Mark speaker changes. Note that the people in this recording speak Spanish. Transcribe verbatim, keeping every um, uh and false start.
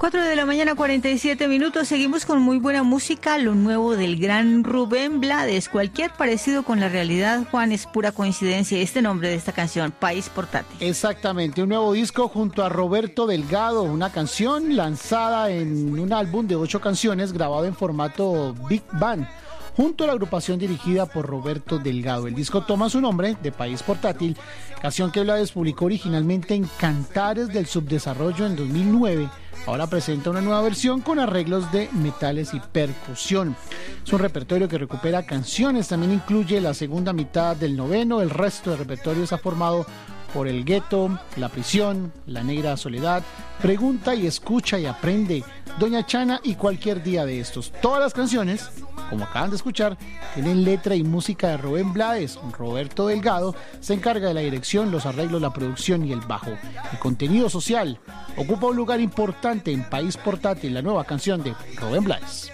Speaker 1: cuatro de la mañana, cuarenta y siete minutos. Seguimos con muy buena música, lo nuevo del gran Rubén Blades. Cualquier parecido con la realidad, Juan, es pura coincidencia. Este nombre de esta canción, País Portátil.
Speaker 2: Exactamente, un nuevo disco junto a Roberto Delgado, una canción lanzada en un álbum de ocho canciones grabado en formato Big Band, junto a la agrupación dirigida por Roberto Delgado. El disco toma su nombre de País Portátil, canción que Blades publicó originalmente en Cantares del Subdesarrollo en dos mil nueve. Ahora presenta una nueva versión con arreglos de metales y percusión. Es un repertorio que recupera canciones, también incluye la segunda mitad del noveno. El resto del repertorio está formado por El Gueto, La Prisión, La Negra Soledad, Pregunta y Escucha y Aprende, Doña Chana y Cualquier Día de Estos. Todas las canciones, como acaban de escuchar, tienen letra y música de Rubén Blades. Roberto Delgado se encarga de la dirección, los arreglos, la producción y el bajo. El contenido social ocupa un lugar importante en País Portátil, la nueva canción de Rubén Blades.